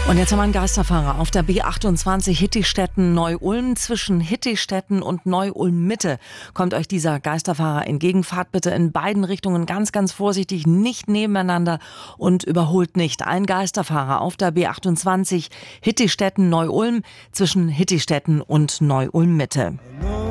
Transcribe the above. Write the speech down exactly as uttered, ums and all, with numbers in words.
Und jetzt haben wir einen Geisterfahrer auf der B achtundzwanzig Hittichstätten-Neu-Ulm. Zwischen Hittichstätten und Neu-Ulm-Mitte kommt euch dieser Geisterfahrer entgegen. Fahrt bitte in beiden Richtungen ganz, ganz vorsichtig, nicht nebeneinander und überholt nicht. Ein Geisterfahrer auf der B achtundzwanzig Hittichstätten-Neu-Ulm zwischen Hittichstätten und Neu-Ulm-Mitte.